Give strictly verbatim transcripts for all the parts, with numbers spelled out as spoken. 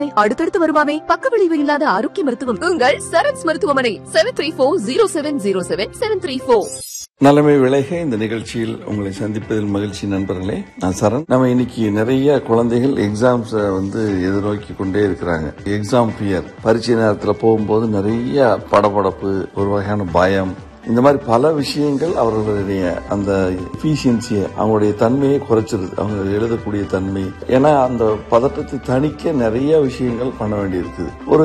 அடுத்தடுத்து வருவாமே. பக்க விளைவு இல்லாத ஆரோக்கிய மருத்துவம் உங்கள் சரண்ஸ் மருத்துவமனை. Seven three four zero seven zero seven seven three four. நலமை விளைக இந்த நிகழ்ச்சியில் உங்களை சந்திப்பதில் மகிழ்ச்சி நண்பர்களே. நான் சரண். நம்ம இன்னைக்கு நிறைய குழந்தைகள் எக்ஸாம்ஸ் வந்து எதிர்நோக்கி கொண்டே இருக்கிறாங்க. எக்ஸாம் பியர், பரீட்சை நேரத்துல போகும்போது நிறைய படபடப்பு, ஒரு வகையான பயம், இந்த மாதிரி பல விஷயங்கள் அவர்களுடைய அந்த எஃபிஷியன்சியை, அவங்களுடைய தன்மையை குறைச்சிருது, அவங்க எழுதக்கூடிய தன்மை. ஏன்னா அந்த பதட்டத்தை தணிக்க நிறைய விஷயங்கள் பண்ண வேண்டியிருக்குது. ஒரு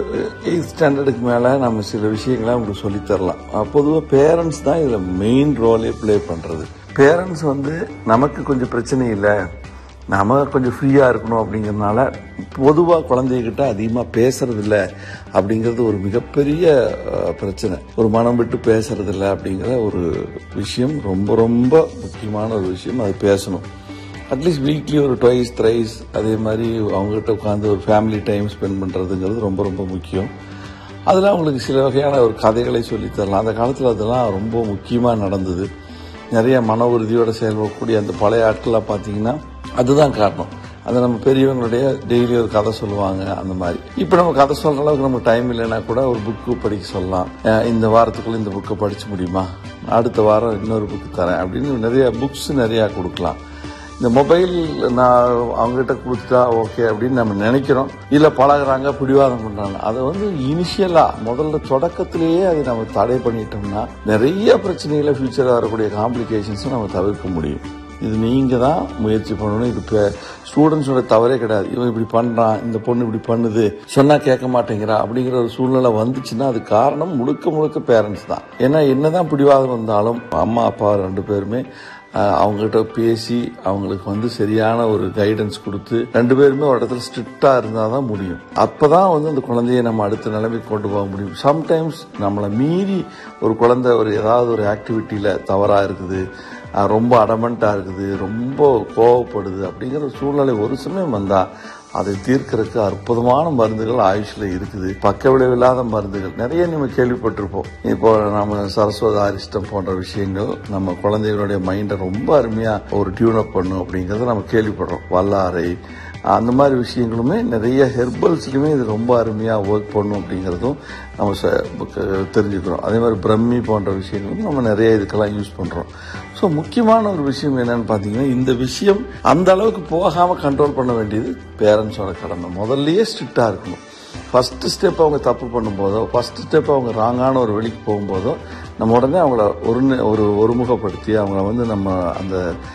எயிட் ஸ்டாண்டர்டுக்கு மேல நம்ம சில விஷயங்களை அவங்களுக்கு சொல்லித் தரலாம். பொதுவாக பேரண்ட்ஸ் தான் இதுல மெயின் ரோலே பிளே பண்றது. பேரண்ட்ஸ் வந்து நமக்கு கொஞ்சம் பிரச்சனை இல்லை, நாம கொஞ்சம் ஃப்ரீயா இருக்கணும் அப்படிங்கறதுனால பொதுவா குழந்தைகிட்ட அதிகமா பேசுறது இல்ல அப்படிங்கறது ஒரு மிகப்பெரிய பிரச்சனை. ஒரு மனம் விட்டு பேசுறது இல்ல அப்படிங்கிற ஒரு விஷயம் ரொம்ப ரொம்ப முக்கியமான ஒரு விஷயம். அது பேசணும். அட்லீஸ்ட் வீக்லி ஒரு ட்வைஸ் த்ரைஸ் அதே மாதிரி அவங்ககிட்ட உட்காந்து ஒரு ஃபேமிலி டைம் ஸ்பெண்ட் பண்றதுங்கிறது ரொம்ப ரொம்ப முக்கியம். அதுல அவங்களுக்கு சில வகையான ஒரு கதைகளை சொல்லி தரலாம். அந்த காலத்துல அதெல்லாம் ரொம்ப முக்கியமா நடந்தது. நிறைய மன உறுதியோட செயல்படக்கூடிய அந்த பழைய ஆட்கள்லாம் பாத்தீங்கன்னா அதுதான் காரணம். அதை நம்ம பெரியவங்களுடைய டெய்லி ஒரு கதை சொல்லுவாங்க. அந்த மாதிரி இப்ப நம்ம கதை சொல்ற அளவுக்கு நமக்கு டைம் இல்லைன்னா கூட ஒரு புக்கு படிக்க சொல்லலாம். இந்த வாரத்துக்குள்ள இந்த புக்கை படிச்சு முடியுமா, அடுத்த வாரம் இன்னொரு புக்கு தரேன் அப்படின்னு நிறைய புக்ஸ் நிறைய கொடுக்கலாம். இந்த மொபைல் நான் அவங்ககிட்ட கொடுத்துட்டா ஓகே அப்படின்னு நம்ம நினைக்கிறோம். இல்ல பழகுறாங்க, பிடிவாதம் பண்றாங்க. அதை வந்து இனிஷியலா முதல்ல தொடக்கத்திலேயே அதை நம்ம தடை பண்ணிட்டோம்னா நிறைய பிரச்சனைகளை ஃபியூச்சர்ல வரக்கூடிய காம்ப்ளிகேஷன்ஸை நம்ம தவிர்க்க முடியும். இது நீங்க தான் முயற்சி பண்ணணும். இது ஸ்டூடெண்ட்ஸோட தவறே கிடையாது. இவன் இப்படி பண்றான், இந்த பொண்ணு இப்படி பண்ணுது, சொன்னா கேட்க மாட்டேங்கிறா அப்படிங்கிற ஒரு சூழ்நிலை வந்துச்சுன்னா அது காரணம் முழுக்க முழுக்க பேரண்ட்ஸ் தான். ஏன்னா என்னதான் பிடிவாதம் வந்தாலும் அம்மா அப்பா ரெண்டு பேருமே அவங்ககிட்ட பேசி அவங்களுக்கு வந்து சரியான ஒரு கைடன்ஸ் கொடுத்து ரெண்டு பேருமே ஒரு இடத்துல ஸ்ட்ரிக்டா இருந்தாதான் முடியும். அப்பதான் வந்து அந்த குழந்தைய நம்ம அடுத்த நிலைமைக்கு கொண்டு போக முடியும். சம்டைம்ஸ் நம்மளை மீறி ஒரு குழந்தை ஒரு ஏதாவது ஒரு ஆக்டிவிட்டியில தவறா இருக்குது, ரொம்ப அடமெண்டா இருக்குது, ரொம்ப கோவப்படுது அப்படிங்கிற சூழ்நிலை ஒரு சமயம் வந்தா அதை தீர்க்கறதுக்கு அற்புதமான மருந்துகள் ஆயுஷ்ல இருக்குது. பக்க விளைவில்லாத மருந்துகள் நிறைய நம்ம கேள்விப்பட்டிருப்போம். இப்போ நம்ம சரஸ்வத அரிஷ்டம் போன்ற விஷயங்கள் நம்ம குழந்தைகளுடைய மைண்டை ரொம்ப அருமையா ஒரு டியூன் அப் பண்ணும் அப்படிங்கறத நம்ம கேள்விப்படுறோம். வல்லாரை அந்த மாதிரி விஷயங்களுமே நிறைய ஹெர்பல்ஸ்லயுமே இது ரொம்ப அருமையா ஒர்க் பண்ணும் அப்படிங்கறதும் நம்ம தெரிஞ்சுக்கிறோம். அதே மாதிரி பிரம்மி போன்ற விஷயங்களும் நம்ம நிறைய இதுக்கெல்லாம் யூஸ் பண்றோம். ஸோ முக்கியமான ஒரு விஷயம் என்னன்னு பாத்தீங்கன்னா, இந்த விஷயம் அந்த அளவுக்கு போகாம கண்ட்ரோல் பண்ண வேண்டியது பேரண்ட்ஸோட கடமை. முதல்லயே ஸ்ட்ரிக்டா இருக்கணும். ஃபர்ஸ்ட் ஸ்டெப் அவங்க தப்பு பண்ணும்போதோ, ஃபர்ஸ்ட் ஸ்டெப் அவங்க ராங்கான ஒரு வெளிக்கு போகும்போதோ நம்ம உடனே அவங்கள ஒரு ஒரு ஒருமுகப்படுத்தி அவங்கள வந்து நம்ம அந்த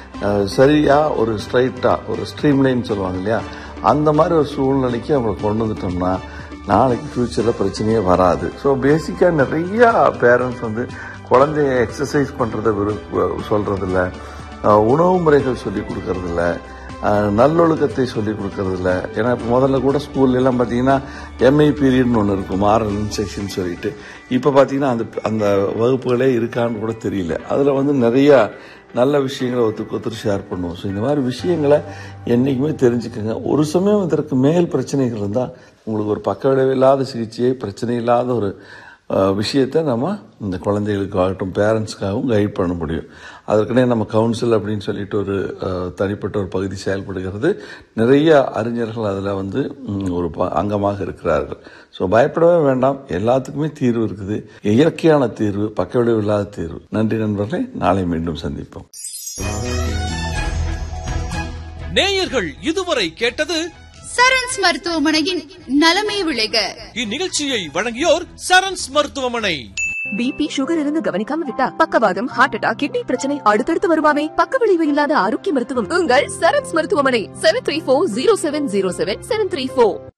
சரியா ஒரு ஸ்ட்ரைட்டா ஒரு ஸ்ட்ரீம் லைன் சொல்லுவாங்க இல்லையா, அந்த மாதிரி ஒரு சூழ்நிலைக்கு அவங்களை கொண்டு வந்துட்டோம்னா நாளைக்கு ஃபியூச்சர்ல பிரச்சனையே வராது. ஸோ பேசிக்கா நிறைய பேரண்ட்ஸ் வந்து குழந்தைய எக்ஸசைஸ் பண்றத சொல்றது இல்ல, உணவு முறைகள் சொல்லி கொடுக்கறது இல்ல, நல்லொழுக்கத்தை சொல்லி கொடுக்கறது இல்ல. ஏன்னா இப்ப முதல்ல கூட ஸ்கூல்ல எல்லாம் பாத்தீங்கன்னா எம்ஐ பீரியட்னு ஒன்று இருக்கும், மாரல் இன்ஸ்ட்ரக்ஷன் சொல்லிட்டு. இப்ப பாத்தீங்கன்னா அந்த அந்த வகுப்புகளே இருக்கான்னு கூட தெரியல. அதுல வந்து நிறைய நல்ல விஷயங்களை ஒத்துக்கு ஒருத்தர் ஷேர் பண்ணுவோம். ஸோ இந்த மாதிரி விஷயங்களை என்னைக்குமே தெரிஞ்சுக்கோங்க. ஒரு சமயம் இதற்கு மேல் பிரச்சனைகள் இருந்தா உங்களுக்கு ஒரு பக்க விளைவில்லாத சிகிச்சையை, பிரச்சனை இல்லாத ஒரு விஷயத்தை நம்ம இந்த குழந்தைகளுக்காகட்டும் பேரண்ட்ஸ்க்காகவும் கைட் பண்ண முடியும். அதற்குனே நம்ம கவுன்சில் அப்படின்னு சொல்லிட்டு ஒரு தனிப்பட்ட ஒரு பகுதி செயல்படுகிறது. நிறைய அறிஞர்கள் அதில் வந்து ஒரு அங்கமாக இருக்கிறார்கள். ஸோ பயப்படவே வேண்டாம், எல்லாத்துக்குமே தீர்வு இருக்குது. இயற்கையான தீர்வு, பக்க விளைவு இல்லாத தீர்வு. நன்றி நண்பர்களே, நாளை மீண்டும் சந்திப்போம். நேயர்கள் இதுவரை கேட்டது சரண்ஸ் மருத்துவமனையின் நலமை விளைக. இந்நிகழ்ச்சியை வழங்கியோர் சரண்ஸ் மருத்துவமனை. பிபி சுகர் இருந்து கவனிக்காம விட்டா பக்கவாதம், ஹார்ட் அட்டாக், கிட்னி பிரச்சனை அடுத்தடுத்து வருவாமே. பக்க விளைவு இல்லாத ஆரோக்கிய மருத்துவம் உங்கள் சரண்ஸ் மருத்துவமனை. Seven three four zero seven zero seven seven three four.